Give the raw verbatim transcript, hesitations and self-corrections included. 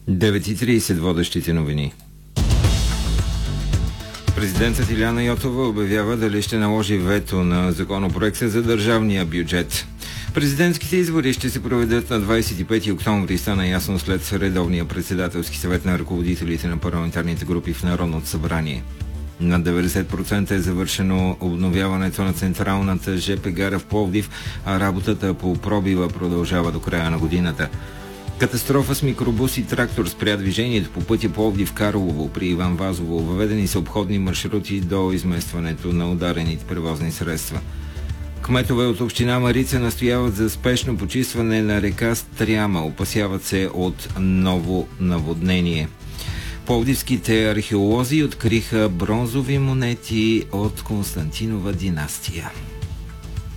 девет и трийсет водещите новини. Президентът Илияна Йотова обявява дали ще наложи вето на законопроекта за държавния бюджет. Президентските избори ще се проведат на двадесет и пети октомври, стана ясно след редовния председателски съвет на ръководителите на парламентарните групи в Народното събрание. На деветдесет процента е завършено обновяването на централната ЖП гара в Пловдив, а работата по пробива продължава до края на годината. Катастрофа с микробус и трактор спря движението по пътя Пловдив-Карлово при Иван Вазово. Въведени са обходни маршрути до изместването на ударените превозни средства. Кметове от община Марица настояват за спешно почистване на река Стряма. Опасяват се от ново наводнение. Пловдивските археолози откриха бронзови монети от Константинова династия.